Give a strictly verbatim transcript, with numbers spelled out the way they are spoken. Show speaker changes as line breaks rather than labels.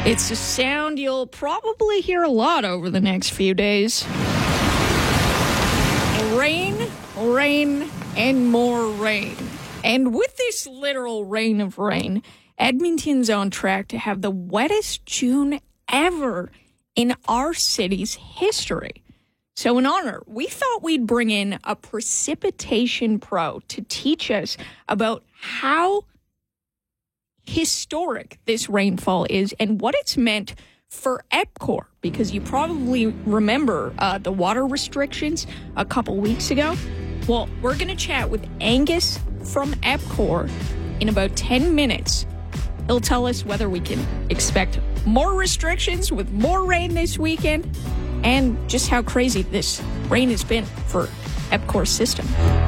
It's a sound you'll probably hear a lot over the next few days. Rain, rain, and more rain. And with this literal rain of rain, Edmonton's on track to have the wettest June ever in our city's history. So in honor, we thought we'd bring in a precipitation pro to teach us about how historic this rainfall is and what it's meant for EPCOR, because you probably remember uh, the water restrictions a couple weeks ago. Well, we're going to chat with Angus from EPCOR in about ten minutes. He'll tell us whether we can expect more restrictions with more rain this weekend and just how crazy this rain has been for EPCOR's system.